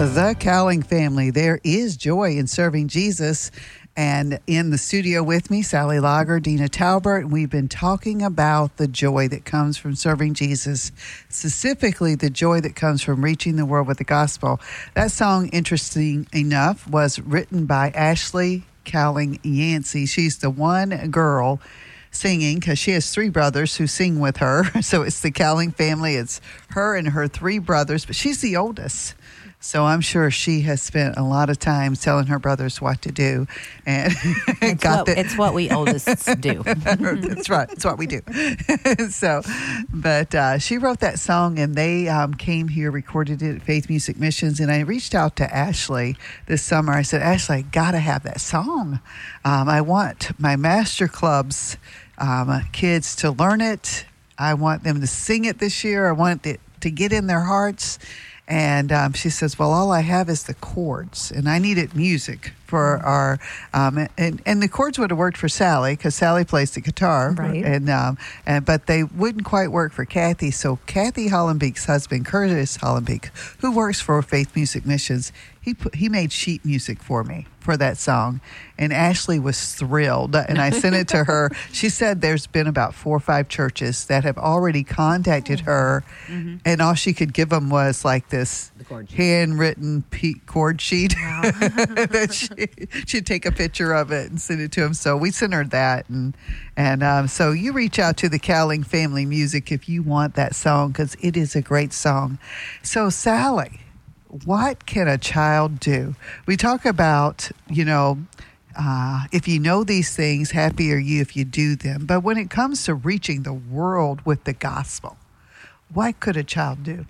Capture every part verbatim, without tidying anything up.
The Cowling family. There is joy in serving Jesus. And in the studio with me, Sally Lager, Dina Talbert, and we've been talking about the joy that comes from serving Jesus, specifically the joy that comes from reaching the world with the gospel. That song, interesting enough, was written by Ashley Cowling Yancey. She's the one girl singing because she has three brothers who sing with her. So it's the Cowling family. It's her and her three brothers, but she's the oldest. So I'm sure she has spent a lot of time telling her brothers what to do. And it's, got what, the, it's what we oldest do. That's right. It's what we do. So, but uh, she wrote that song, and they um, came here, recorded it at Faith Music Missions. And I reached out to Ashley this summer. I said, Ashley, I got to have that song. Um, I want my master clubs um, kids to learn it. I want them to sing it this year. I want it to get in their hearts. And um, she says, well, all I have is the chords, and I needed music for our, um, and, and the chords would have worked for Sally, because Sally plays the guitar, right? And, um, and but they wouldn't quite work for Kathy. So Kathy Hollenbeek's husband, Curtis Hollenbeek, who works for Faith Music Missions, he put, he made sheet music for me for that song, and Ashley was thrilled, and I sent it to her. She said there's been about four or five churches that have already contacted her, mm-hmm. and all she could give them was like this handwritten pe- chord sheet. Wow. that she, she'd take a picture of it and send it to them. So we sent her that, and and um, so you reach out to the Cowling Family Music if you want that song, because it is a great song. So Sally, what can a child do? We talk about, you know, uh, if you know these things, happy are you if you do them. But when it comes to reaching the world with the gospel, what could a child do?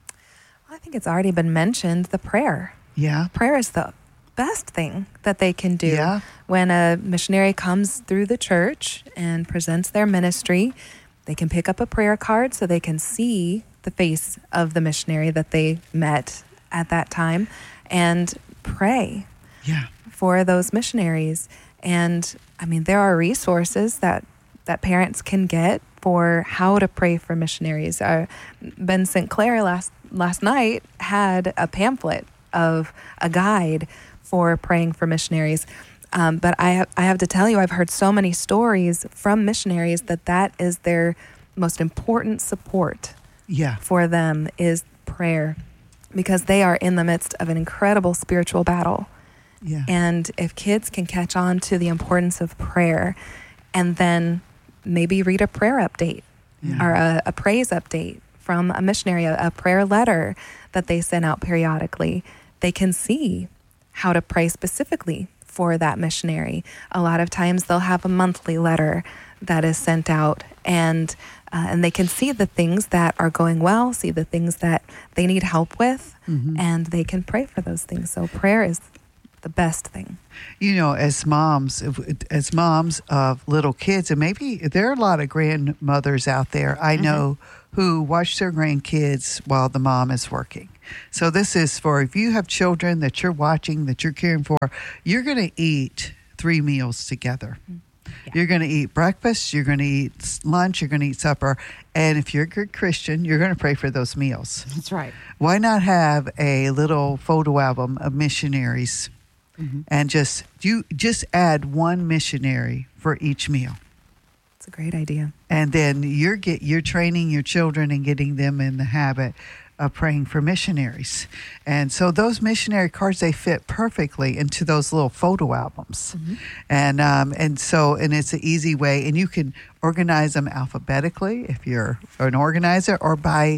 I think it's already been mentioned, the prayer. Yeah. Prayer is the best thing that they can do. Yeah. When a missionary comes through the church and presents their ministry, they can pick up a prayer card so they can see the face of the missionary that they met at that time and pray yeah. for those missionaries. And I mean, there are resources that, that parents can get for how to pray for missionaries. Uh, Ben Saint Clair last last night had a pamphlet of a guide for praying for missionaries. Um, but I have, I have to tell you, I've heard so many stories from missionaries that that is their most important support yeah. for them is prayer, because they are in the midst of an incredible spiritual battle. Yeah. And if kids can catch on to the importance of prayer and then maybe read a prayer update yeah. or a, a praise update from a missionary, a, a prayer letter that they send out periodically, they can see how to pray specifically for that missionary. A lot of times they'll have a monthly letter that is sent out, and uh, and they can see the things that are going well, see the things that they need help with, mm-hmm. and they can pray for those things. So prayer is the best thing. You know, as moms, as moms of little kids, and maybe there are a lot of grandmothers out there I know mm-hmm. who watch their grandkids while the mom is working. So this is for if you have children that you're watching, that you're caring for, you're going to eat three meals together. Yeah. You're going to eat breakfast, you're going to eat lunch, you're going to eat supper. And if you're a good Christian, you're going to pray for those meals. That's right. Why not have a little photo album of missionaries mm-hmm. and just you just add one missionary for each meal? It's a great idea. And then you're get you're training your children and getting them in the habit of praying for missionaries. And so those missionary cards, they fit perfectly into those little photo albums. Mm-hmm. And um, and so, and it's an easy way, and you can organize them alphabetically if you're an organizer, or by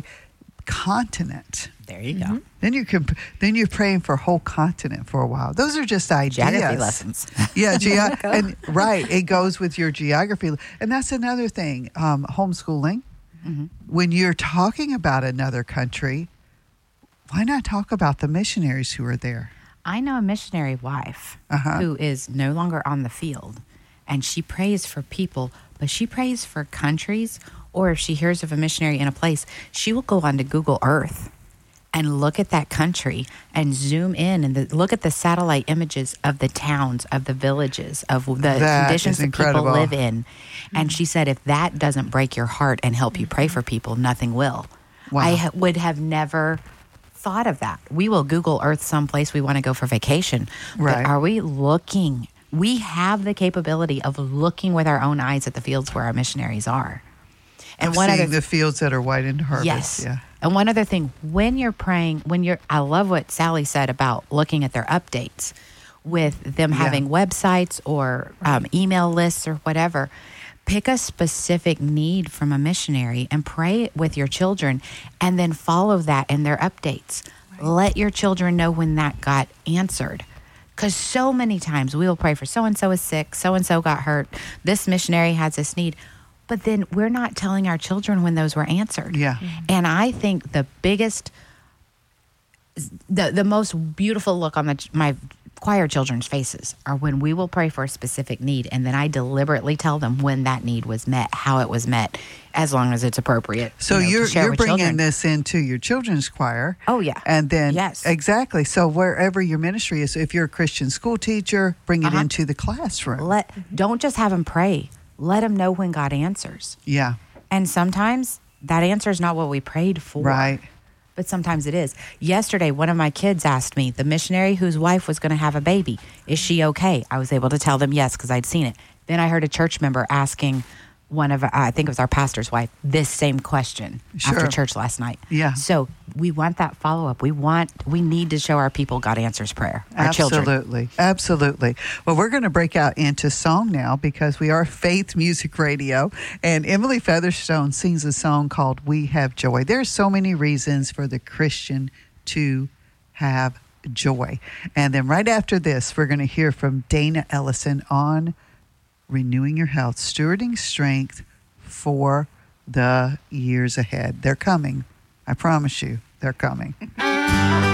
continent. There you mm-hmm. go. Then you can, then you're praying for a whole continent for a while. Those are just ideas. Geography lessons. Yeah, ge- and right, it goes with your geography. And that's another thing, um, homeschooling. Mm-hmm. When you're talking about another country, why not talk about the missionaries who are there? I know a missionary wife uh-huh. who is no longer on the field, and she prays for people, but she prays for countries, or if she hears of a missionary in a place, she will go onto Google Earth and look at that country and zoom in and the, look at the satellite images of the towns, of the villages, of the that conditions that incredible. people live in. And she said, if that doesn't break your heart and help you pray for people, nothing will. Wow. I ha- would have never thought of that. We will Google Earth someplace we want to go for vacation. Right. But are we looking? We have the capability of looking with our own eyes at the fields where our missionaries are. And one seeing other the fields that are white into harvest. Yes. Yeah. And one other thing, when you're praying, when you're, I love what Sally said about looking at their updates with them Yeah. having websites or um, email lists or whatever. Pick a specific need from a missionary and pray with your children, and then follow that in their updates. Right. Let your children know when that got answered. Because so many times we will pray for so-and-so is sick, so-and-so got hurt, this missionary has this need. But then we're not telling our children when those were answered. Yeah. And I think the biggest, the the most beautiful look on the my choir children's faces are when we will pray for a specific need, and then I deliberately tell them when that need was met, how it was met, as long as it's appropriate. So you know, you're to share you're with bringing children. this into your children's choir. Oh, yeah. And then Yes. exactly. So wherever your ministry is, if you're a Christian school teacher, bring it Uh-huh. into the classroom. Let don't just have them pray. Let them know when God answers. yeah. And sometimes that answer is not what we prayed for. Right. But sometimes it is. Yesterday, one of my kids asked me, the missionary whose wife was going to have a baby, is she okay? I was able to tell them yes, because I'd seen it. Then I heard a church member asking one of, uh, I think it was our pastor's wife, this same question Sure. after church last night. Yeah. So we want that follow-up. We want, we need to show our people God answers prayer, our children. Absolutely. Absolutely. Well, we're going to break out into song now because we are Faith Music Radio. And Emily Featherstone sings a song called We Have Joy. There's so many reasons for the Christian to have joy. And then right after this, we're going to hear from Dana Ellison on Renewing Your Health, Stewarding Strength for the years ahead. They're coming. I promise you, they're coming.